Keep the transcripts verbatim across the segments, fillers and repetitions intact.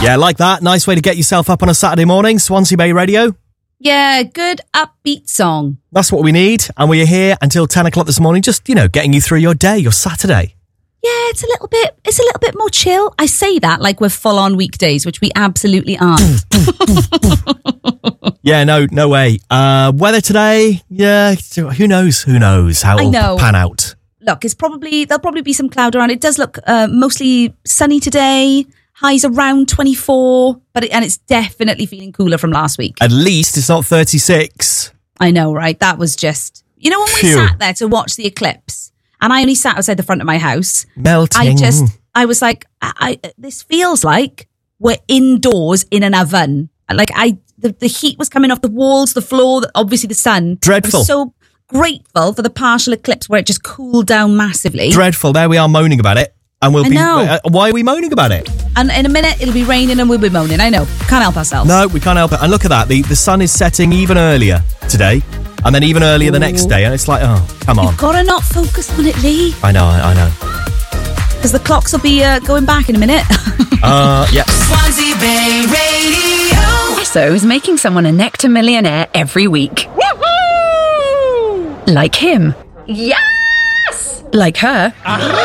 Yeah, like that. Nice way to get yourself up on a Saturday morning. Swansea Bay Radio. Yeah, good upbeat song. That's what we need. And we're here until ten o'clock this morning, just, you know, getting you through your day, your Saturday. Yeah, it's a little bit, it's a little bit more chill. I say that like we're full on weekdays, which we absolutely aren't. Yeah, no, no way. Uh, weather today, yeah, who knows? Who knows how it'll pan out. Look, it's probably, there'll probably be some cloud around. It does look uh, mostly sunny today. Highs around twenty-four, but it, and it's definitely feeling cooler from last week. At least it's not thirty-six. I know, right? That was just, you know, when we Phew. sat there to watch the eclipse, and I only sat outside the front of my house. Melting. I just, I was like, I, I this feels like we're indoors in an oven. Like I, the, the heat was coming off the walls, the floor, obviously the sun. Dreadful. I was so grateful for the partial eclipse where it just cooled down massively. Dreadful. There we are moaning about it. And we'll I be. know. Uh, why are we moaning about it? And in a minute, it'll be raining and we'll be moaning. I know. Can't help ourselves. No, we can't help it. And look at that. The, the sun is setting even earlier today. And then even earlier the next day. And it's like, oh, come on. You've got to not focus on it, Lee. I know, I, I know. Because the clocks will be uh, going back in a minute. uh, yeah. Swansea Bay Radio. Esso is making someone a Nectar millionaire every week. Woohoo! Like him. Yes! Like her.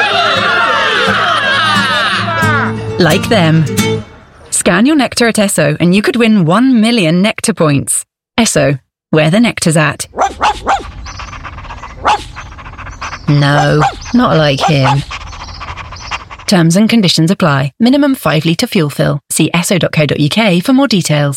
Like them. Scan your Nectar at Esso and you could win one million Nectar points. Esso, where the nectar's at. No, not like him. Terms and conditions apply. Minimum five litre fuel fill. See esso dot co dot uk for more details.